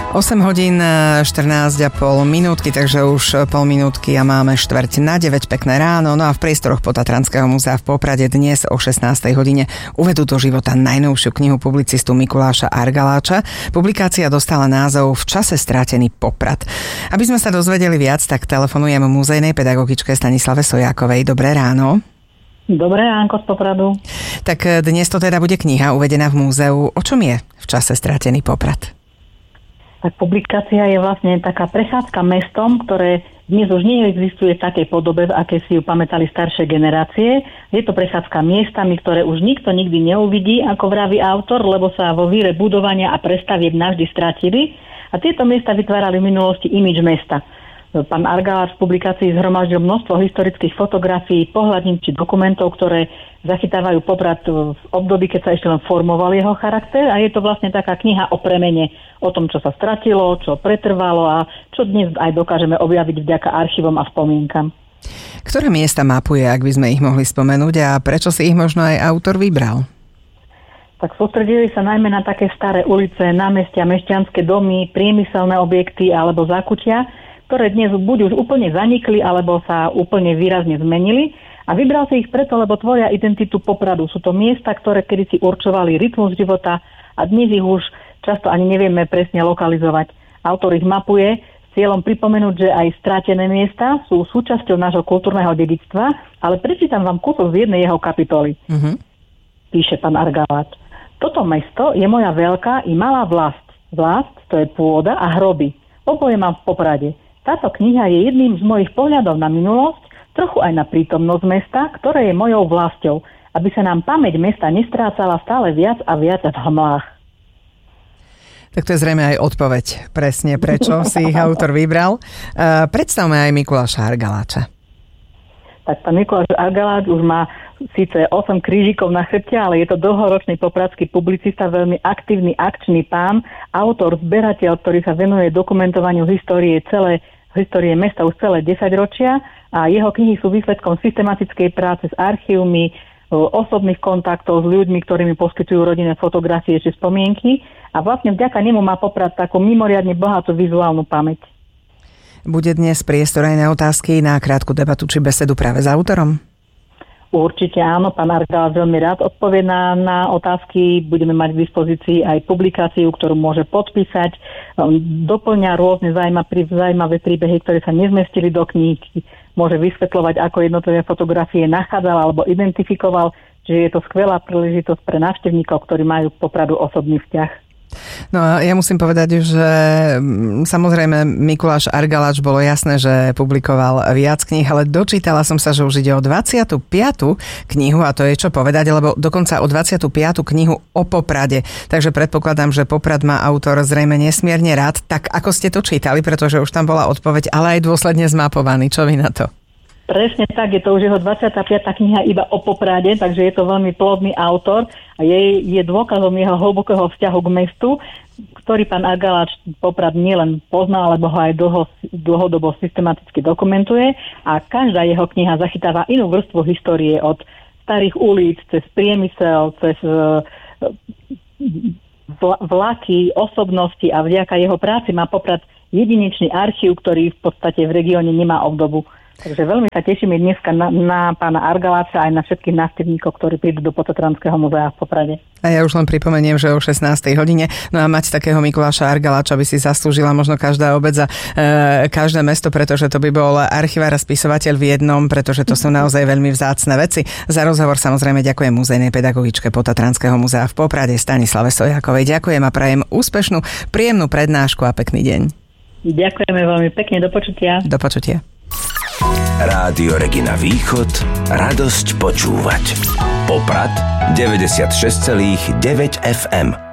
8 hodín 14,5 minútky, takže už pol minútky a máme 8:45, pekné ráno. No a v priestoroch Potatranského múzea v Poprade dnes o 16. hodine uvedú do života najnovšiu knihu publicistu Mikuláša Argaláča. Publikácia dostala názov V čase strátený Poprad. Aby sme sa dozvedeli viac, tak telefonujem múzejnej pedagogičke Stanislave Sojákovej. Dobré ráno. Dobré ránko z Popradu. Tak dnes to teda bude kniha uvedená v múzeu. O čom je V čase strátený Poprad? Tak publikácia je vlastne taká prechádzka mestom, ktoré dnes už neexistuje v takej podobe, v aké si ju pamätali staršie generácie. Je to prechádzka miestami, ktoré už nikto nikdy neuvidí, ako vraví autor, lebo sa vo víre budovania a prestavieb navždy stratili. A tieto miesta vytvárali v minulosti imidž mesta. Pán Argaláč v publikácii zhromaždil množstvo historických fotografií, pohľadníc či dokumentov, ktoré zachytávajú Poprad v období, keď sa ešte len formoval jeho charakter, a je to vlastne taká kniha o premene, o tom, čo sa stratilo, čo pretrvalo a čo dnes aj dokážeme objaviť vďaka archívom a spomienkam. Ktoré miesta mapuje, ak by sme ich mohli spomenúť, a prečo si ich možno aj autor vybral? Tak sústredili sa najmä na také staré ulice, námestia, mešťanské domy, priemyselné objekty alebo zákutia, ktoré dnes buď už úplne zanikli, alebo sa úplne výrazne zmenili. A vybral si ich preto, lebo tvoria identitu Popradu. Sú to miesta, ktoré kedysi určovali rytmus života a dnes ich už často ani nevieme presne lokalizovať. Autor ich mapuje s cieľom pripomenúť, že aj strátené miesta sú súčasťou nášho kultúrneho dedičstva, ale prečítam vám kúsok z jednej jeho kapitoly. Píše pán Argaláč. Toto mesto je moja veľká i malá vlast. Vlast, to je pôda a hroby. Oboje mám v Poprade. Táto kniha je jedným z mojich pohľadov na minulosť, trochu aj na prítomnosť mesta, ktoré je mojou vlastou, aby sa nám pamäť mesta nestrácala stále viac a viac v hmlách. Tak to je zrejme aj odpoveď, presne prečo si ich autor vybral. Predstavme aj Mikuláša Argaláča. Tak pán Mikuláš Argaláč už má síce 8 krížikov na chrbte, ale je to dlhoročný popradský publicista, veľmi aktívny akčný pán, autor, zberateľ, ktorý sa venuje dokumentovaniu histórie mesta už celé 10 ročia, a jeho knihy sú výsledkom systematickej práce s archívmi, osobných kontaktov s ľuďmi, ktorí mi poskytujú rodinné fotografie či spomienky, a vlastne vďaka nemu má Poprad takú mimoriadne bohatú vizuálnu pamäť. Bude dnes priestor aj na otázky, na krátku debatu či besedu práve s autorom? Určite áno, pán Argaláč veľmi rád odpovie na otázky. Budeme mať k dispozícii aj publikáciu, ktorú môže podpísať. Doplňa rôzne zaujímavé príbehy, ktoré sa nezmestili do kníh. Môže vysvetľovať, ako jednotlivé fotografie nachádzal alebo identifikoval. Čiže je to skvelá príležitosť pre návštevníkov, ktorí majú k Popradu osobný vzťah. No a ja musím povedať, že samozrejme Mikuláš Argaláč, bolo jasné, že publikoval viac kníh, ale dočítala som sa, že už ide o 25. knihu, a to je čo povedať, lebo dokonca o 25. knihu o Poprade. Takže predpokladám, že Poprad má autor zrejme nesmierne rád. Tak ako ste to čítali, pretože už tam bola odpoveď, ale aj dôsledne zmapovaný. Čo vy na to? Presne tak, je to už jeho 25. kniha iba o Poprade, takže je to veľmi plodný autor a je dôkazom jeho hlbokého vzťahu k mestu, ktorý pán Argaláč Poprad nielen pozná, alebo ho aj dlhodobo systematicky dokumentuje, a každá jeho kniha zachytáva inú vrstvu histórie, od starých ulic, cez priemysel, cez vlaky, osobnosti, a vďaka jeho práci má Poprad jedinečný archív, ktorý v podstate v regióne nemá obdobu. Takže veľmi sa tešíme dneska na pána Argaláča aj na všetkých návštevníkov, ktorí prídu do Potatranského múzea v Poprade. A ja už len pripomeniem, že o 16. hodine. No a mať takého Mikuláša Argaláča by si zaslúžila možno každá obec a každé mesto, pretože to by bol archivár a spisovateľ v jednom, pretože to sú naozaj veľmi vzácne veci. Za rozhovor samozrejme ďakujem múzejnej pedagogičke Potatranského múzea v Poprade Stanislave Sojákovej. Ďakujem a prajem úspešnú, príjemnú prednášku a pekný deň. Ďakujeme veľmi pekne, do počutia. Do počutia. Rádio Regina Východ, radosť počúvať. Poprad 96,9 FM.